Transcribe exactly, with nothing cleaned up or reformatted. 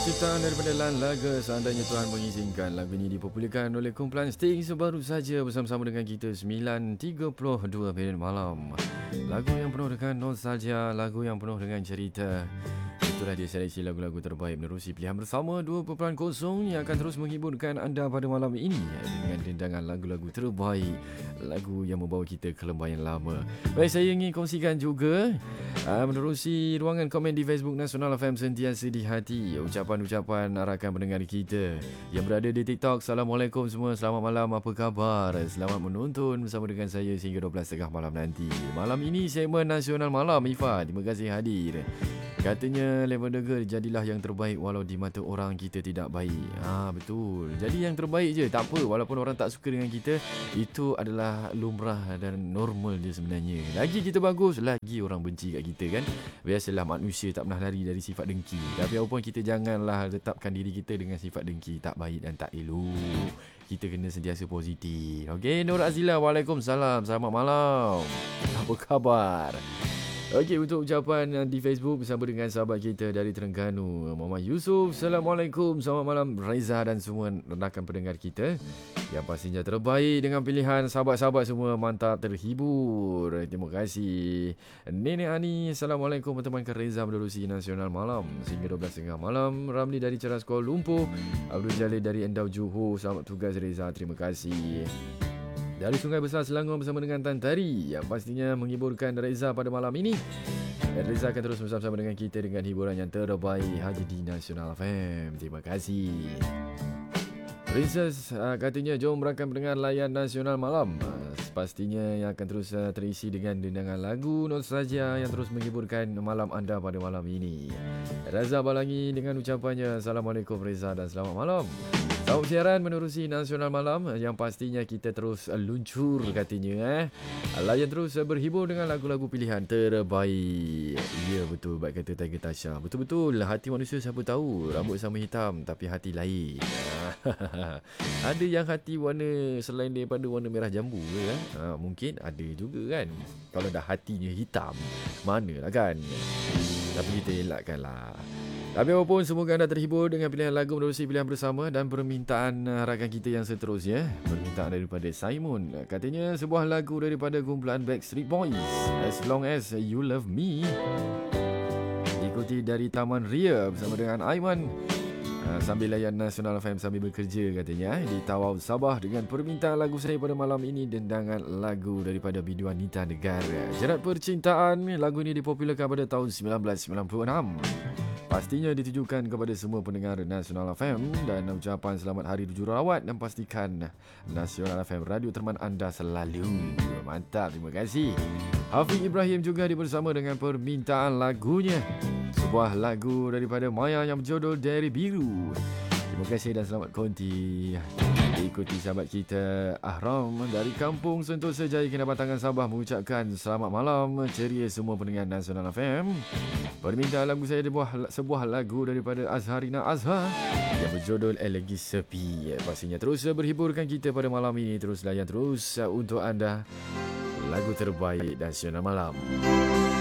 Ciptaan daripada Lan Laga, seandainya Tuhan mengizinkan. Lagu ini dipopularkan oleh kumpulan Stings baru saja bersama-sama dengan kita sembilan tiga puluh dua minit malam. Lagu yang penuh dengan nostalgia, lagu yang penuh dengan cerita. Itulah dia seleksi lagu-lagu terbaik menerusi pilihan bersama dua titik kosong yang akan terus menghiburkan anda pada malam ini dengan dendangan lagu-lagu terbaik, lagu yang membawa kita ke lembah yang lama. Baik, saya ingin kongsikan juga uh, menerusi ruangan komen di Facebook Nasional F M sentiasa di hati ucapan-ucapan rakan pendengar kita yang berada di TikTok. Assalamualaikum semua, selamat malam, apa khabar? Selamat menonton bersama dengan saya sehingga dua belas tiga puluh malam nanti. Malam ini segmen Nasional Malam. Ifa, terima kasih hadir. Katanya Lavender Girl, jadilah yang terbaik walau di mata orang kita tidak baik. Ah, betul. Jadi yang terbaik je, tak apa. Walaupun orang tak suka dengan kita, itu adalah lumrah dan normal je sebenarnya. Lagi kita bagus, lagi orang benci kat kita kan. Biasalah manusia tak pernah lari dari sifat dengki. Tapi apapun, kita janganlah letakkan diri kita dengan sifat dengki. Tak baik dan tak elok. Kita kena sentiasa positif. Okey, Nur Azila, Waalaikumsalam. Selamat malam. Apa khabar? Okey, untuk ucapan di Facebook bersama dengan sahabat kita dari Terengganu, Muhammad Yusof. Assalamualaikum, selamat malam Reza dan semua rakan pendengar kita yang pastinya terbaik dengan pilihan sahabat-sahabat semua. Mantap, terhibur. Terima kasih. Nenek Ani, Assalamualaikum, bertemankan Reza menerusi Nasional Malam sehingga dua belas tiga puluh malam. Ramli dari Ceras Kuala Lumpur, Abdul Jalil dari Endau Johor. Selamat tugas Reza, terima kasih. Dari Sungai Besar Selangor bersama dengan Tan Tari yang pastinya menghiburkan Reza pada malam ini. Dan Reza akan terus bersama dengan kita dengan hiburan yang terbaik Haji di Nasional F M. Terima kasih. Princess uh, katanya jom rakan pendengar layan Nasional Malam. Uh, pastinya yang akan terus uh, terisi dengan dendangan lagu nostalgia yang terus menghiburkan malam anda pada malam ini. Reza balangi dengan ucapannya, Assalamualaikum Reza dan selamat malam. Sawab siaran menerusi Nasional Malam yang pastinya kita terus luncur katanya. Eh. Layan terus berhibur dengan lagu-lagu pilihan terbaik. Ya, betul, baik kata Tiger Tasha. Betul-betul, hati manusia siapa tahu. Rambut sama hitam tapi hati lain. Ada yang hati warna selain daripada warna merah jambu ke kan? Ha, mungkin ada juga kan. Kalau dah hatinya hitam, manalah kan. Tapi kita elakkanlah. Tapi apapun, semoga anda terhibur dengan pilihan lagu menerusi pilihan bersama dan permintaan rakan kita yang seterusnya. Permintaan daripada Simon. Katanya sebuah lagu daripada kumpulan Backstreet Boys, As Long As You Love Me. Diikuti dari Taman Ria bersama dengan Aiman. Sambil layan Nasional F M sambil bekerja katanya. Di Tawau Sabah dengan permintaan lagu saya pada malam ini, dendangan lagu daripada biduan Nita Negara. Jerat Percintaan. Lagu ini dipopularkan pada tahun sembilan belas sembilan puluh enam. Pastinya ditujukan kepada semua pendengar Nasional F M dan ucapan selamat hari jururawat dan pastikan Nasional F M radio teman anda selalu. Mantap, terima kasih. Hafiz Ibrahim juga bersama dengan permintaan lagunya. Sebuah lagu daripada Maya yang berjudul Dari Biru. Terima kasih dan selamat konti. Ikuti sahabat kita Ahram dari Kampung Sentosa Jaya, Kinabatangan Sabah mengucapkan selamat malam ceria semua pendengar Nasional F M. Permintaan lagu saya sebuah, sebuah lagu daripada Azharina Azhar yang berjudul Elegi Sepi. Pastinya terus berhiburkan kita pada malam ini. Terus layan terus untuk anda lagu terbaik Nasional Malam.